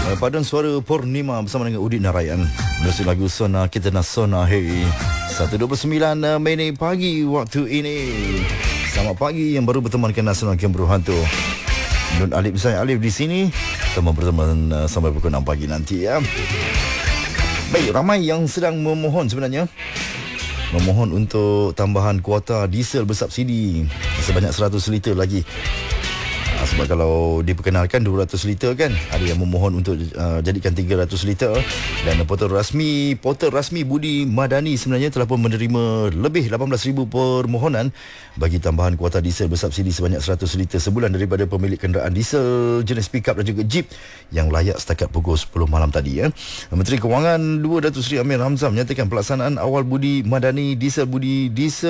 Paduan suara Purnima bersama dengan Udin Narayan. Menusi lagu Sona Kita Nak Sona Hey. 1.29 Mei pagi waktu ini. Selamat pagi yang baru bertemankan Nasional Game Berhantu. Nun Alif, saya Alif di sini. Teman berteman sampai pukul 6 pagi nanti ya. Baik, ramai yang sedang memohon sebenarnya. Memohon untuk tambahan kuota diesel bersubsidi sebanyak 100 liter lagi. Sebab kalau diperkenalkan 200 liter kan, ada yang memohon untuk jadikan 300 liter. Dan portal rasmi Budi Madani sebenarnya telah pun menerima lebih 18,000 permohonan bagi tambahan kuota diesel bersubsidi sebanyak 100 liter sebulan daripada pemilik kenderaan diesel jenis pickup dan juga jeep yang layak setakat pukul 10 malam tadi ya. Menteri Kewangan Datuk Seri Amir Hamzah menyatakan pelaksanaan awal Budi Madani Budi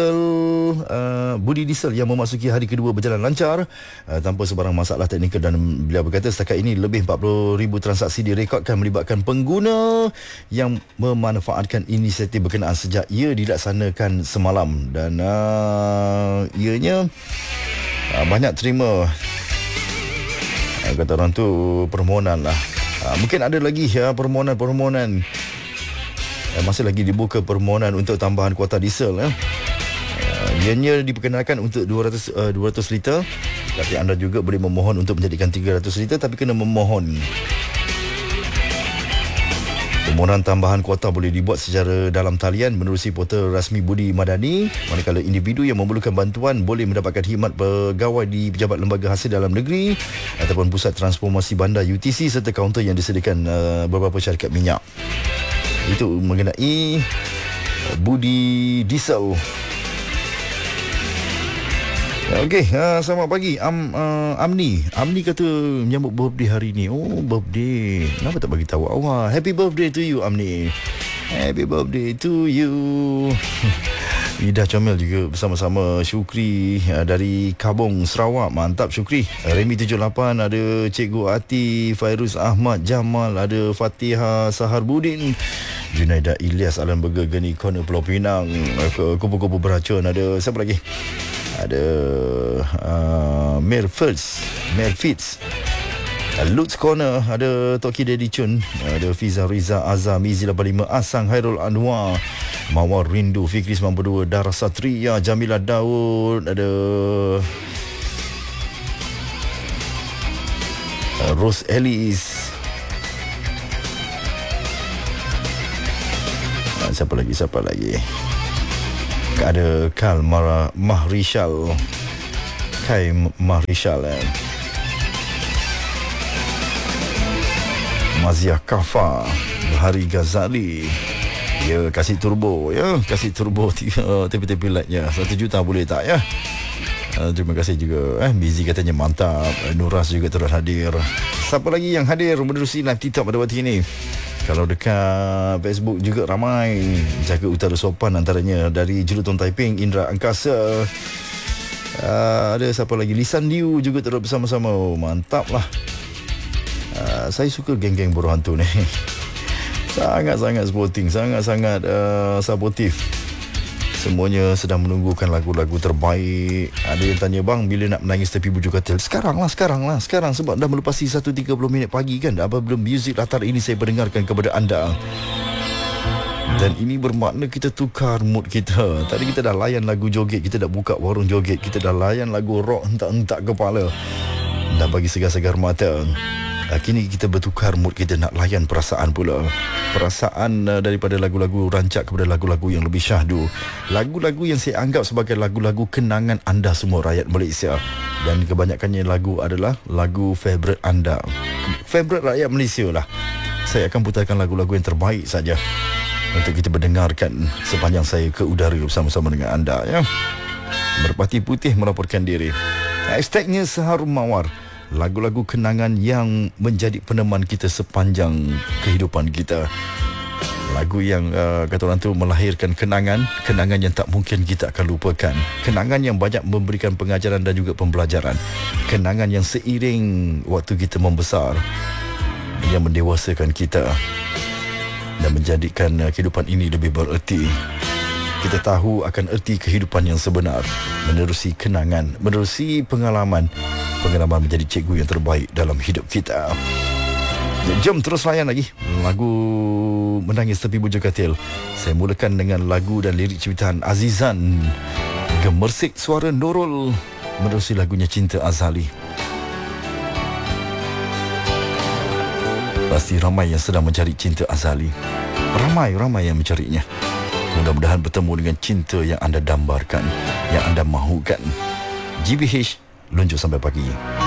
diesel yang memasuki hari kedua berjalan lancar tanpa sebarang masalah teknikal, dan beliau berkata setakat ini lebih 40,000 transaksi direkodkan melibatkan pengguna yang memanfaatkan inisiatif berkenaan sejak ia dilaksanakan semalam, dan ianya banyak terima kata orang tu permohonan lah. Mungkin ada lagi ya permohonan masih lagi dibuka permohonan untuk tambahan kuota diesel ya. Ianya diperkenalkan untuk 200 liter, tapi anda juga boleh memohon untuk menjadikan 300 liter, tapi kena memohon. Permohonan tambahan kuota boleh dibuat secara dalam talian menerusi portal rasmi Budi Madani, manakala individu yang memerlukan bantuan boleh mendapatkan khidmat pegawai di Pejabat Lembaga Hasil Dalam Negeri ataupun Pusat Transformasi Bandar UTC serta kaunter yang disediakan beberapa syarikat minyak. Itu mengenai Budi Diesel. Okey, selamat pagi Amni kata menyambut birthday hari ni. Oh, birthday. Kenapa tak bagi tahu awal? Happy birthday to you Amni. Happy birthday to you. Ida Comel juga bersama-sama. Syukri dari Kabong, Sarawak. Mantap Syukri. Remy 78, ada Cikgu Ati, Fairuz Ahmad Jamal, ada Fatihah Saharbudin, Junaida Ilyas, Alan Burger, Geni Corner Pulau Pinang, kupu-kupu beracun. Ada siapa lagi? Ada Mel Fitz, Lutz Corner, ada Toki Daddy Chun, ada Fiza Riza Azam, Izi 85, Asang Hairul Anwar, Mawar Rindu, Fikri 92, Dara Satria, Jamila Daud, ada Rose Ellis. Siapa lagi? Ada Kai Mahrishal, Mazia Kafa, Bahari Ghazali. Ya, kasih turbo tepi-tepi lightnya. 1 juta boleh tak ya? Terima kasih juga. Bizi katanya mantap. Nuras juga terus hadir. Siapa lagi yang hadir menerusi live TikTok pada waktu ini? Kalau dekat Facebook juga ramai. Jaga Utara Sopan antaranya dari Jelutong Taiping, Indra Angkasa. Ada siapa lagi? Lisan Liu juga terus bersama-sama. Mantap lah. Saya suka geng-geng buruh hantu ni. Sangat-sangat sporting, sangat-sangat supportive. Semuanya sedang menunggukan lagu-lagu terbaik. Ada yang tanya, bang, bila nak menangis tepi bujur katil? Sekarang sebab dah melepasi 1.30 minit pagi kan. Apabila muzik latar ini saya pendengarkan kepada anda, dan ini bermakna kita tukar mood kita. Tadi kita dah layan lagu joget, kita dah buka warung joget, kita dah layan lagu rock hentak-hentak kepala, dah bagi segar-segar mata. Kini kita bertukar mood, kita nak layan perasaan pula. Perasaan daripada lagu-lagu rancak kepada lagu-lagu yang lebih syahdu. Lagu-lagu yang saya anggap sebagai lagu-lagu kenangan anda semua rakyat Malaysia. Dan kebanyakannya lagu adalah lagu favourite anda, favourite rakyat Malaysia lah. Saya akan putarkan lagu-lagu yang terbaik saja untuk kita mendengarkan sepanjang saya ke udara bersama-sama dengan anda ya. Merpati Putih melaporkan diri. Hashtagnya Seharum Mawar. Lagu-lagu kenangan yang menjadi peneman kita sepanjang kehidupan kita. Lagu yang kata orang tu melahirkan kenangan yang tak mungkin kita akan lupakan. Kenangan yang banyak memberikan pengajaran dan juga pembelajaran. Kenangan yang seiring waktu kita membesar, yang mendewasakan kita dan menjadikan kehidupan ini lebih bererti. Kita tahu akan erti kehidupan yang sebenar menerusi kenangan, menerusi pengalaman menjadi cikgu yang terbaik dalam hidup kita. Jom terus layan lagi lagu Menangis Tepi Bujur Katil. Saya mulakan dengan lagu dan lirik ciptaan Azizan. Gemersik suara Nurul menerusi lagunya Cinta Azali. Pasti ramai yang sedang mencari cinta azali. Ramai yang mencarinya. Mudah-mudahan bertemu dengan cinta yang anda dambarkan, yang anda mahukan. GBH, lunjuk sampai pagi.